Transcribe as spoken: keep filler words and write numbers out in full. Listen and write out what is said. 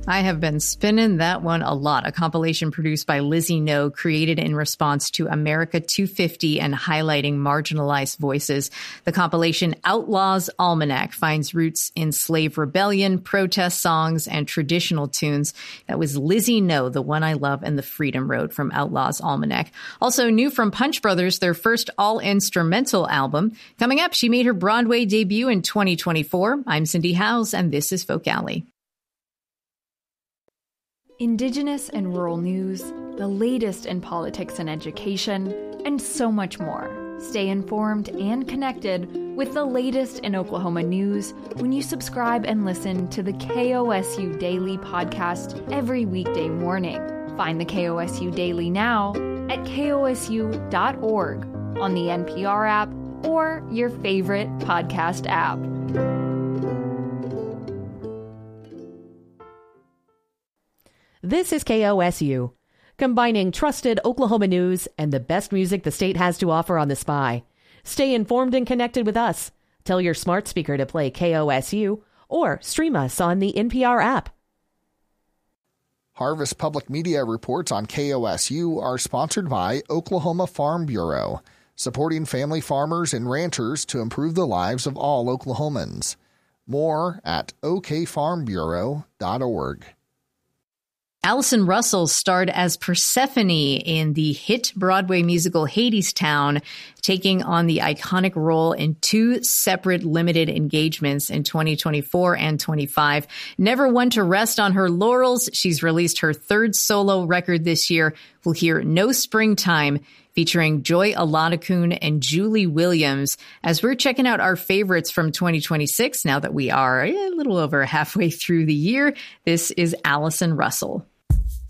I have been spinning that one a lot. A compilation produced by Lizzie No, created in response to America two fifty and highlighting marginalized voices. The compilation Outlaws Almanac finds roots in slave rebellion, protest songs, and traditional tunes. That was Lizzie No, The One I Love and the Freedom Road from Outlaws Almanac. Also new from Punch Brothers, their first all-instrumental album. Coming up, she made her Broadway debut in twenty twenty-four. I'm Cindy Howes, and this is Folk Alley. Indigenous and rural news, the latest in politics and education, and so much more. Stay informed and connected with the latest in Oklahoma news when you subscribe and listen to the K O S U Daily podcast every weekday morning. Find the K O S U Daily now at K O S U dot org on the N P R app or your favorite podcast app. This is K O S U, combining trusted Oklahoma news and the best music the state has to offer on the Spy. Stay informed and connected with us. Tell your smart speaker to play K O S U or stream us on the N P R app. Harvest Public Media reports on K O S U are sponsored by Oklahoma Farm Bureau, supporting family farmers and ranchers to improve the lives of all Oklahomans. More at O K farm bureau dot org. Allison Russell starred as Persephone in the hit Broadway musical Hadestown, taking on the iconic role in two separate limited engagements in twenty twenty-four and twenty-five. Never one to rest on her laurels, she's released her third solo record this year. We'll hear No Springtime, featuring Joy Aladakun and Julie Williams, as we're checking out our favorites from twenty twenty-six now that we are a little over halfway through the year. This is Allison Russell.